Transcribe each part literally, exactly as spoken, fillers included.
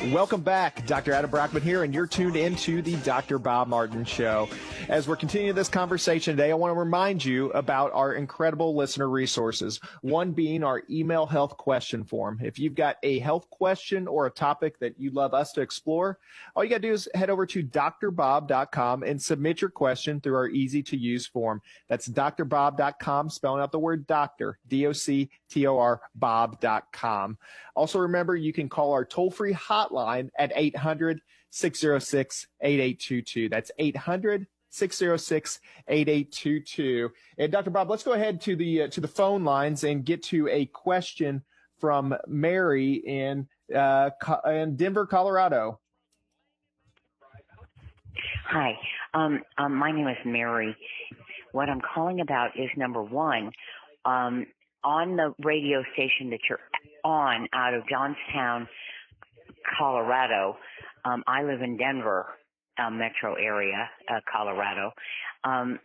Welcome back. Doctor Adam Brockman here, and you're tuned into the Doctor Bob Martin Show. As we're continuing this conversation today, I want to remind you about our incredible listener resources, one being our email health question form. If you've got a health question or a topic that you'd love us to explore, all you got to do is head over to d r bob dot com and submit your question through our easy-to-use form. That's d r bob dot com, spelling out the word doctor, D O C T O R, bob dot com. Also, remember, you can call our toll-free hotline at eight hundred, six oh six, eight eight two two. That's eight hundred, six oh six, eight eight two two. And Doctor Bob, let's go ahead to the uh, to the phone lines and get to a question from Mary in uh, in Denver, Colorado. Hi, um, um, my name is Mary. What I'm calling about is, number one, um, on the radio station that you're on out of Johnstown, Colorado. Um, I live in Denver, uh, metro area, uh, Colorado. Um,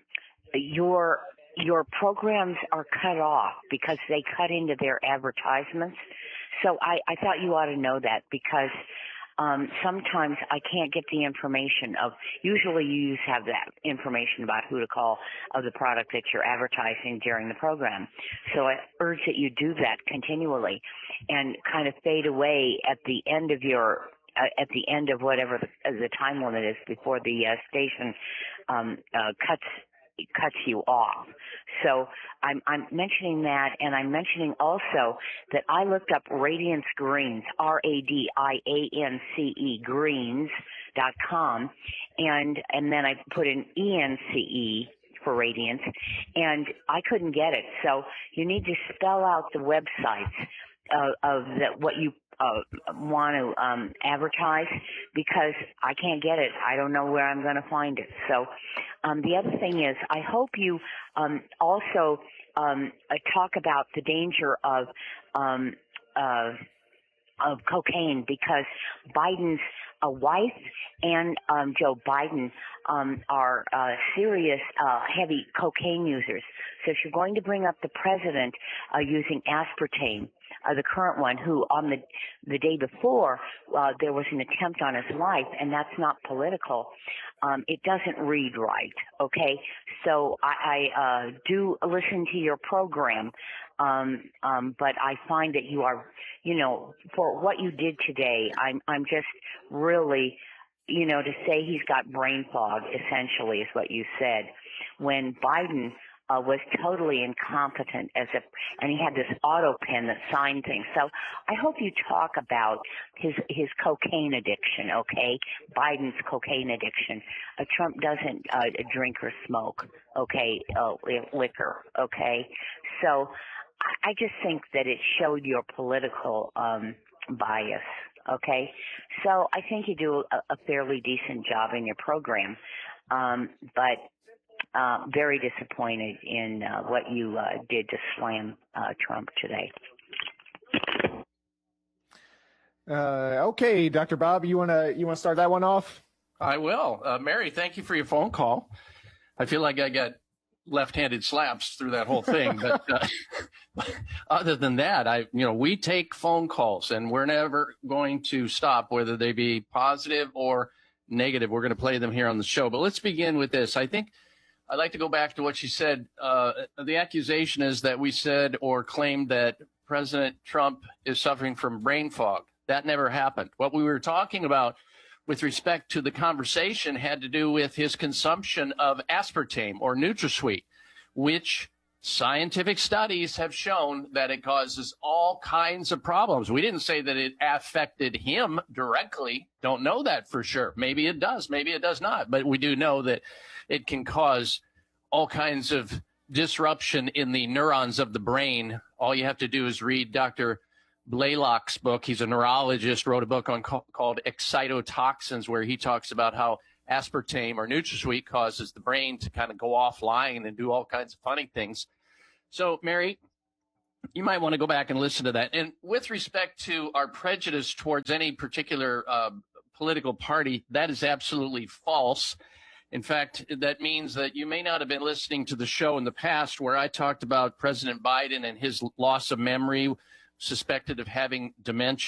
your your programs are cut off because they cut into their advertisements. So I, I thought you ought to know that, because um, sometimes I can't get the information of, usually you have that information about who to call of the product that you're advertising during the program. So I urge that you do that continually and kind of fade away at the end of your Uh, at the end of whatever the, uh, the time limit is before the uh, station um, uh, cuts cuts you off. So I'm, I'm mentioning that, and I'm mentioning also that I looked up Radiance Greens, R A D I A N C E, greens dot com, and and then I put in E N C E for Radiance, and I couldn't get it. So you need to spell out the websites uh, of the, what you Uh, want to um, advertise, because I can't get it. I don't know where I'm going to find it. So um, the other thing is, I hope you um, also um, uh, talk about the danger of um, uh, of cocaine, because Biden's uh, wife and um, Joe Biden um, are uh, serious uh, heavy cocaine users. So if you're going to bring up the president uh, using aspartame, Uh, the current one, who on the the day before uh, there was an attempt on his life, and that's not political. Um, it doesn't read right. Okay, so I, I uh, do listen to your program, um, um, but I find that you are, you know, for what you did today, I'm I'm just really, you know, to say he's got brain fog, essentially, is what you said, when Biden Uh, was totally incompetent, as if, and he had this auto pen that signed things. So I hope you talk about his his cocaine addiction. Okay, Biden's cocaine addiction. Uh, Trump doesn't uh, drink or smoke. Okay, uh, liquor. Okay, so I, I just think that it showed your political um, bias. Okay, so I think you do a, a fairly decent job in your program, um, but. Uh, very disappointed in uh, what you uh, did to slam uh, Trump today. Uh, okay, Doctor Bob, you wanna you wanna start that one off? I will. Uh, Mary, thank you for your phone call. I feel like I got left-handed slaps through that whole thing, but uh, other than that, I you know we take phone calls, and we're never going to stop, whether they be positive or negative. We're going to play them here on the show. But let's begin with this. I think. I'd like to go back to what she said. Uh, the accusation is that we said or claimed that President Trump is suffering from brain fog. That never happened. What we were talking about with respect to the conversation had to do with his consumption of aspartame or NutraSweet, which scientific studies have shown that it causes all kinds of problems. We didn't say that it affected him directly. Don't know that for sure. Maybe it does. Maybe it does not. But we do know that it can cause all kinds of disruption in the neurons of the brain. All you have to do is read Doctor Blaylock's book. He's a neurologist, wrote a book on called Excitotoxins, where he talks about how aspartame or NutraSweet causes the brain to kind of go offline and do all kinds of funny things. So, Mary, you might want to go back and listen to that. And with respect to our prejudice towards any particular uh, political party, that is absolutely false. In fact, that means that you may not have been listening to the show in the past where I talked about President Biden and his loss of memory, suspected of having dementia.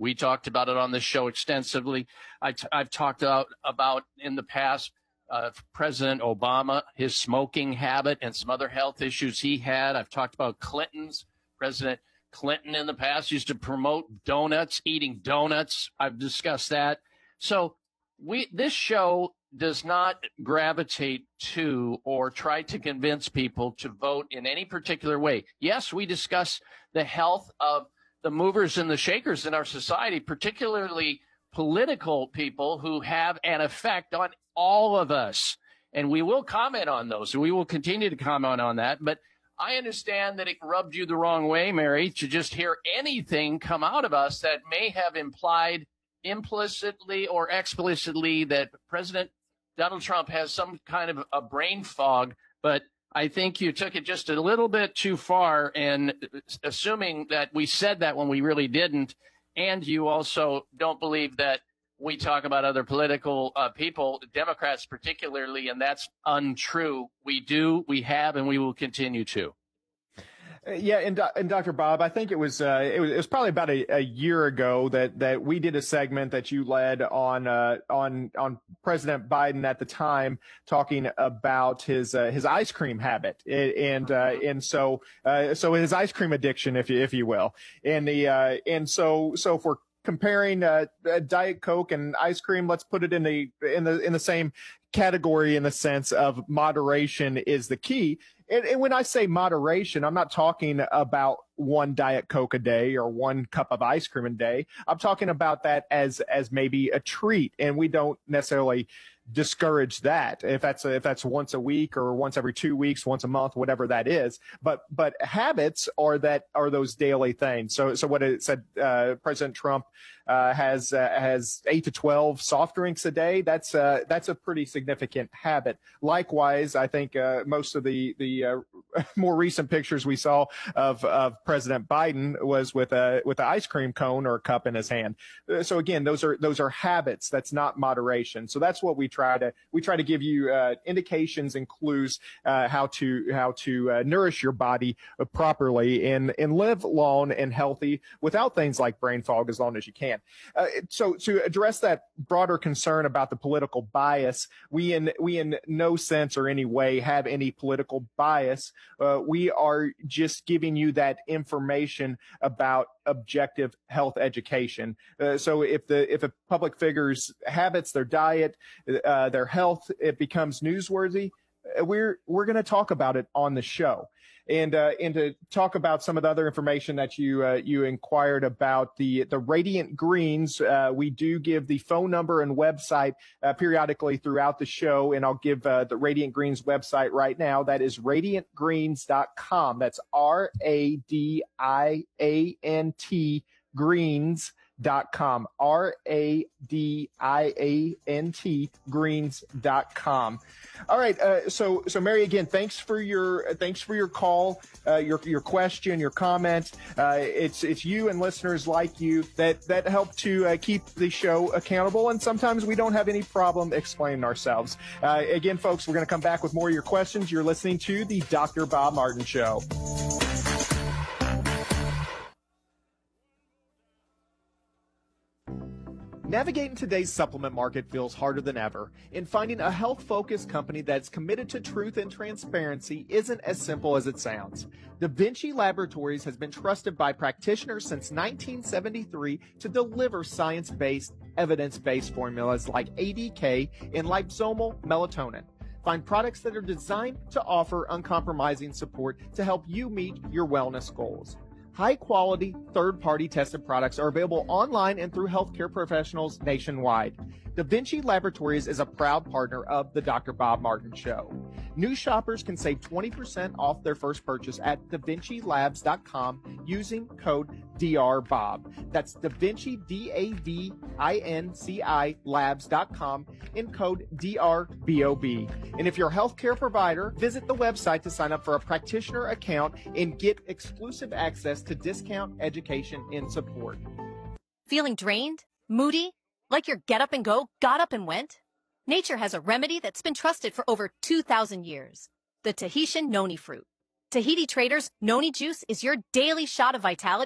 We talked about it on this show extensively. I t- I've talked about, about in the past uh, President Obama, his smoking habit and some other health issues he had. I've talked about Clinton's. President Clinton in the past used to promote donuts, eating donuts. I've discussed that. So we this show does not gravitate to or try to convince people to vote in any particular way. Yes, we discuss the health of the movers and the shakers in our society, particularly political people who have an effect on all of us. And we will comment on those. We will continue to comment on that. But I understand that it rubbed you the wrong way, Mary, to just hear anything come out of us that may have implied implicitly or explicitly that President Donald Trump has some kind of a brain fog. But I think you took it just a little bit too far and assuming that we said that when we really didn't. And you also don't believe that we talk about other political uh, people, Democrats particularly, and that's untrue. We do, we have, and we will continue to. Yeah, and, and Doctor Bob, I think it was uh, it was it was probably about a, a year ago that, that we did a segment that you led on uh, on on President Biden at the time, talking about his uh, his ice cream habit and uh, and so uh, so his ice cream addiction, if you if you will, and the uh, and so so if we're comparing uh, Diet Coke and ice cream, let's put it in the in the in the same category in the sense of moderation is the key. And, and when I say moderation, I'm not talking about one Diet Coke a day or one cup of ice cream a day. I'm talking about that as as maybe a treat, and we don't necessarily discourage that if that's a, if that's once a week or once every two weeks, once a month, whatever that is. But but habits are that are those daily things. So so what it said, uh, President Trump uh, has uh, has eight to twelve soft drinks a day. That's uh, that's a pretty significant habit. Likewise, I think uh, most of the the uh, more recent pictures we saw of of President Biden was with a with an ice cream cone or a cup in his hand. So again, those are those are habits. That's not moderation. So that's what we try to we try to give you uh, indications and clues uh, how to how to uh, nourish your body properly and and live long and healthy without things like brain fog as long as you can. Uh, so to address that broader concern about the political bias, we in we in no sense or any way have any political bias. Uh, we are just giving you that information about objective health education. Uh, so if the if a public figure's habits, their diet, uh, their health, it becomes newsworthy, we're we're going to talk about it on the show. And uh, and to talk about some of the other information that you uh, you inquired about, the the Radiant Greens, uh, we do give the phone number and website uh, periodically throughout the show, and I'll give uh, the Radiant Greens website right now. That is radiant greens dot com. That's R A D I A N T greens dot com. R A D I A N T greens dot com. All right, uh, so so Mary, again, thanks for your thanks for your call, uh, your your question, your comment. Uh, it's it's you and listeners like you that that help to uh, keep the show accountable, and sometimes we don't have any problem explaining ourselves. Uh, again, folks, we're going to come back with more of your questions. You're listening to the Doctor Bob Martin Show. Navigating today's supplement market feels harder than ever, and finding a health-focused company that's committed to truth and transparency isn't as simple as it sounds. Da Vinci Laboratories has been trusted by practitioners since nineteen seventy-three to deliver science-based, evidence-based formulas like A D K and liposomal melatonin. Find products that are designed to offer uncompromising support to help you meet your wellness goals. High-quality, third-party tested products are available online and through healthcare professionals nationwide. Da Vinci Laboratories is a proud partner of the Doctor Bob Martin Show. New shoppers can save twenty percent off their first purchase at da vinci labs dot com using code D R Bob. That's Da Vinci, D A V I N C I, labs dot com and code D R B O B. And if you're a healthcare provider, visit the website to sign up for a practitioner account and get exclusive access to discount, education, and support. Feeling drained? Moody? Like your get up and go got up and went? Nature has a remedy that's been trusted for over two thousand years. The Tahitian noni fruit. Tahiti traders, noni juice is your daily shot of vitality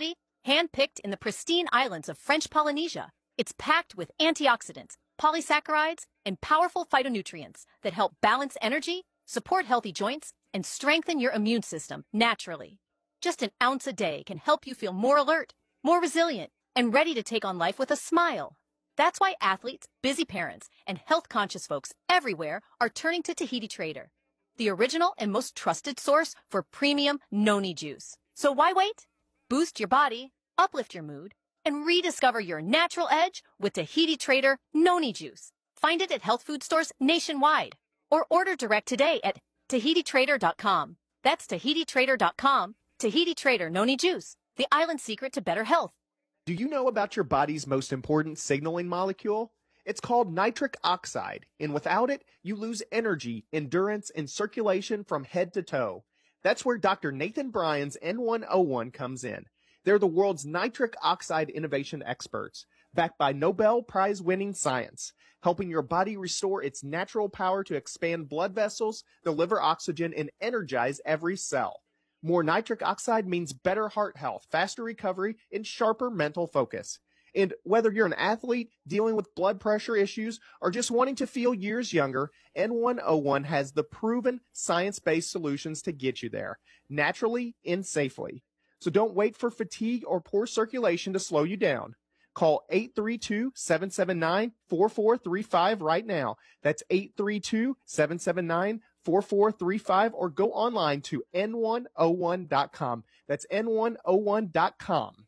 Hand-picked in the pristine islands of French Polynesia, it's packed with antioxidants, polysaccharides, and powerful phytonutrients that help balance energy, support healthy joints, and strengthen your immune system naturally. Just an ounce a day can help you feel more alert, more resilient, and ready to take on life with a smile. That's why athletes, busy parents, and health-conscious folks everywhere are turning to Tahiti Trader, the original and most trusted source for premium noni juice. So why wait? Boost your body, uplift your mood, and rediscover your natural edge with Tahiti Trader Noni Juice. Find it at health food stores nationwide or order direct today at tahiti trader dot com. That's tahiti trader dot com. Tahiti Trader Noni Juice, the island secret to better health. Do you know about your body's most important signaling molecule? It's called nitric oxide, and without it, you lose energy, endurance, and circulation from head to toe. That's where Doctor Nathan Bryan's N one oh one comes in. They're the world's nitric oxide innovation experts, backed by Nobel Prize-winning science, helping your body restore its natural power to expand blood vessels, deliver oxygen, and energize every cell. More nitric oxide means better heart health, faster recovery, and sharper mental focus. And whether you're an athlete, dealing with blood pressure issues, or just wanting to feel years younger, N one oh one has the proven science-based solutions to get you there, naturally and safely. So don't wait for fatigue or poor circulation to slow you down. Call eight three two, seven seven nine, four four three five right now. That's eight three two, seven seven nine, four four three five, or go online to N one oh one dot com. That's N one oh one dot com.